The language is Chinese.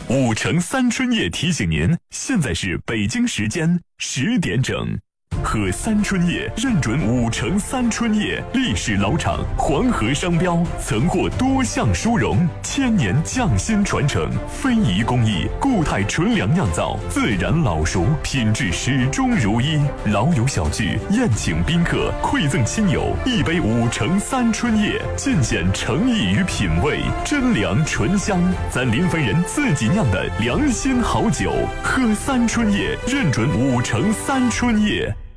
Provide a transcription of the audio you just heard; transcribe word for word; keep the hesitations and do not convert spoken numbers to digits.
五城三春叶提醒您，现在是北京时间十点整。喝三春叶认准五城三春叶，历史老厂，黄河商标，曾获多项殊荣，千年匠心传承，非遗工艺，固态纯粮酿造，自然老熟，品质始终如一。老友小聚，宴请宾客，馈赠亲友，一杯五城三春叶，尽显诚意与品味，真粮醇香，咱临汾人自己酿的良心好酒。喝三春叶认准五城三春叶。